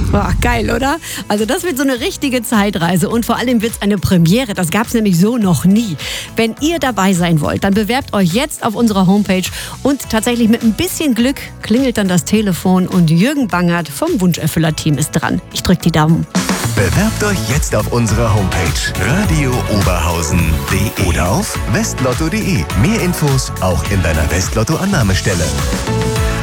Boah, geil, oder? Also das wird so eine richtige Zeitreise und vor allem wird es eine Premiere. Das gab es nämlich so noch nie. Wenn ihr dabei sein wollt, dann bewerbt euch jetzt auf unserer Homepage und tatsächlich mit ein bisschen Glück klingelt dann das Telefon und Jürgen Bangert vom Wunscherfüller-Team ist dran. Ich drücke die Daumen. Bewerbt euch jetzt auf unserer Homepage radiooberhausen.de oder auf westlotto.de. Mehr Infos auch in deiner Westlotto-Annahmestelle.